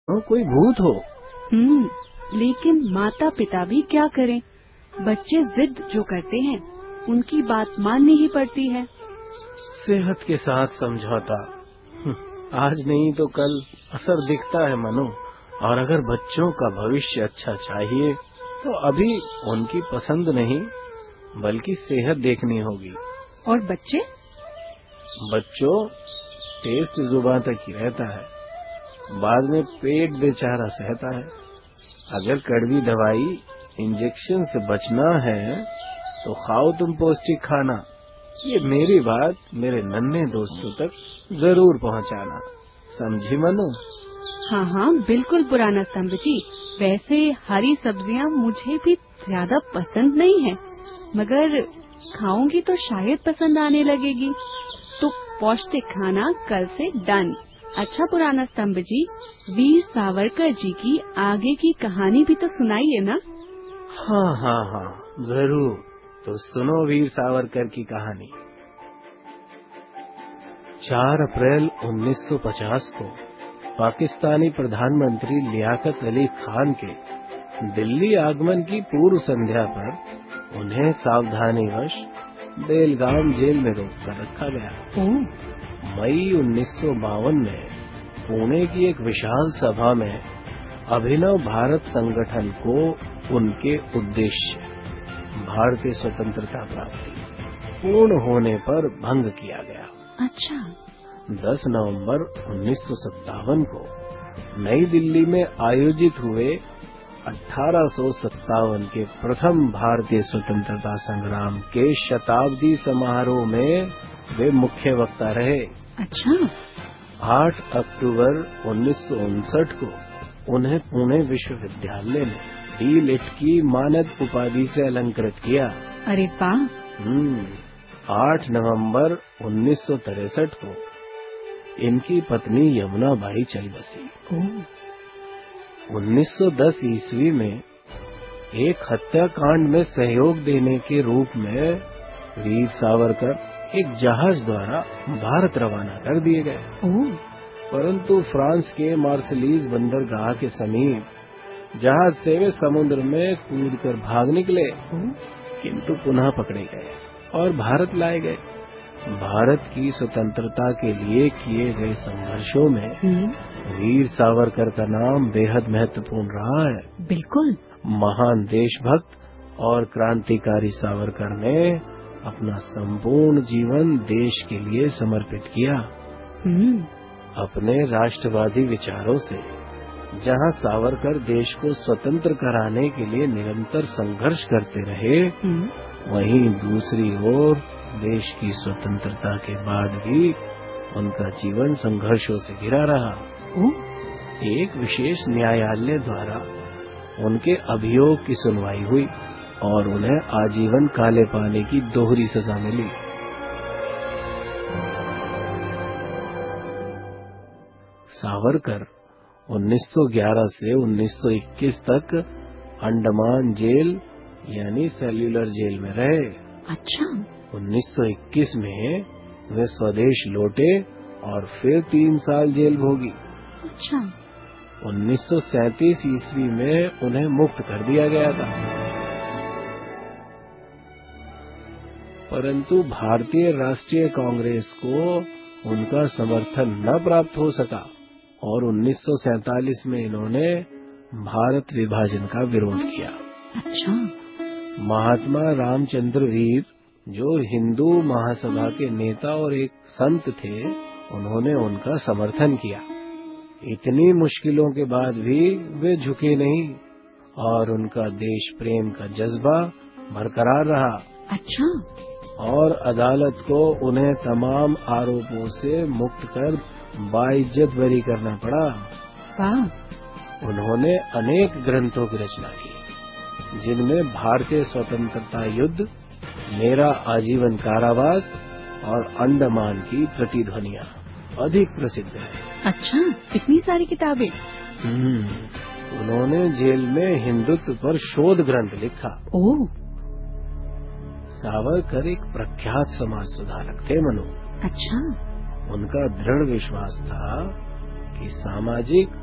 कोई भूत हो। लेकिन माता पिता भी क्या करें, बच्चे जिद जो करते हैं उनकी बात माननी ही पड़ती है। सेहत के साथ समझौता। आज नहीं तो कल असर दिखता है मनु। और अगर बच्चों का भविष्य अच्छा चाहिए तो अभी उनकी पसंद नहीं बल्कि सेहत देखनी होगी। और बच्चों टेस्ट जुबान तक ही रहता है, बाद में पेट बेचारा सहता है। अगर कड़वी दवाई इंजेक्शन से बचना है तो खाओ तुम पौष्टिक खाना। ये मेरी बात मेरे नन्हे दोस्तों तक जरूर पहुंचाना, समझी मनु? हाँ हाँ बिल्कुल पुराना स्तंभ जी। वैसे हरी सब्जियाँ मुझे भी ज्यादा पसंद नहीं है, मगर खाऊंगी तो शायद पसंद आने लगेगी। तो पौष्टिक खाना कल से डन। अच्छा पुराना स्तंभ जी, वीर सावरकर जी की आगे की कहानी भी तो सुनाइए ना। हाँ हाँ हाँ जरूर। तो सुनो वीर सावरकर की कहानी। 4 अप्रैल 1950 को पाकिस्तानी प्रधानमंत्री लियाकत अली खान के दिल्ली आगमन की पूर्व संध्या पर उन्हें सावधानीवश बेलगाम जेल में रोक कर रखा गया। मई 1952 में पुणे की एक विशाल सभा में अभिनव भारत संगठन को उनके उद्देश्य भारतीय स्वतंत्रता प्राप्ति पूर्ण होने पर भंग किया गया। अच्छा। 10 नवंबर 1957 को नई दिल्ली में आयोजित हुए 1857 के प्रथम भारतीय स्वतंत्रता संग्राम के शताब्दी समारोह में वे मुख्य वक्ता रहे। अच्छा। 8 अक्टूबर 1959 को उन्हें पुणे विश्वविद्यालय में डी.लिट की मानद उपाधि से अलंकृत किया। अरे वाह। 8 नवंबर 1963 को इनकी पत्नी यमुना बाई चल बसी। 1910 ईस्वी में एक हत्याकांड में सहयोग देने के रूप में वीर सावरकर एक जहाज द्वारा भारत रवाना कर दिए गए। परंतु फ्रांस के मार्सलीज बंदरगाह के समीप जहाज से वे समुद्र में कूदकर भाग निकले, किंतु पुनः पकड़े गए और भारत लाए गए। भारत की स्वतंत्रता के लिए किए गए संघर्षों में वीर सावरकर का नाम बेहद महत्वपूर्ण रहा है। बिल्कुल। महान देशभक्त और क्रांतिकारी सावरकर ने अपना संपूर्ण जीवन देश के लिए समर्पित किया। अपने राष्ट्रवादी विचारों से जहां सावरकर देश को स्वतंत्र कराने के लिए निरंतर संघर्ष करते रहे, वहीं दूसरी ओर देश की स्वतंत्रता के बाद भी उनका जीवन संघर्षों से घिरा रहा। एक विशेष न्यायालय द्वारा उनके अभियोग की सुनवाई हुई और उन्हें आजीवन काले पानी की दोहरी सजा मिली। सावरकर 1911 से 1921 तक अंडमान जेल यानी सेल्युलर जेल में रहे। अच्छा। 1921 में वे स्वदेश लौटे और फिर 3 साल जेल भोगी। अच्छा। 1937 ईस्वी में उन्हें मुक्त कर दिया गया था, परंतु भारतीय राष्ट्रीय कांग्रेस को उनका समर्थन न प्राप्त हो सका और 1947 में इन्होंने भारत विभाजन का विरोध किया। अच्छा। महात्मा रामचंद्र वीर, जो हिंदू महासभा के नेता और एक संत थे, उन्होंने उनका समर्थन किया। इतनी मुश्किलों के बाद भी वे झुके नहीं और उनका देश प्रेम का जज्बा बरकरार रहा। अच्छा। और अदालत को उन्हें तमाम आरोपों से मुक्त कर बाइज्जत बरी करना पड़ा। वाह। उन्होंने अनेक ग्रंथों की रचना की, जिनमें भारतीय स्वतंत्रता युद्ध, मेरा आजीवन कारावास और अंडमान की प्रतिध्वनियां अधिक प्रसिद्ध है। अच्छा, इतनी सारी किताबें। उन्होंने जेल में हिंदुत्व पर शोध ग्रंथ लिखा। सावरकर एक प्रख्यात समाज सुधारक थे मनु। अच्छा। उनका दृढ़ विश्वास था कि सामाजिक